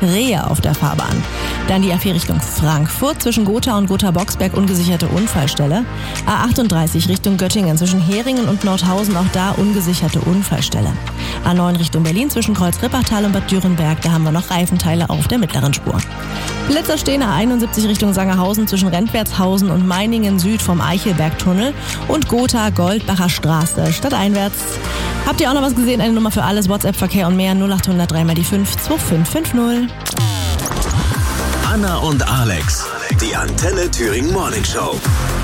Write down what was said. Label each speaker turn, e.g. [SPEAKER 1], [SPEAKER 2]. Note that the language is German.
[SPEAKER 1] Rehe auf der Fahrbahn. Dann die A4 Richtung Frankfurt, zwischen Gotha und Gotha-Boxberg ungesicherte Unfallstelle. A38 Richtung Göttingen, zwischen Heringen und Nordhausen, auch da ungesicherte Unfallstelle. A9 Richtung Berlin, zwischen Kreuz-Rippertal und Bad Dürrenberg, da haben wir noch Reifenteile auf der mittleren Spur. Blitzer stehen A71 Richtung Sangerhausen, zwischen Rentwertshausen und Meiningen Süd vom Eichelbergtunnel und Gotha-Goldbacher Straße stadteinwärts. Habt ihr auch noch was gesehen? Eine Nummer für alles, WhatsApp-Verkehr und mehr, 0800 3 mal die 5 2550.
[SPEAKER 2] Anna und Alex, die Antenne Thüringen Morning Show.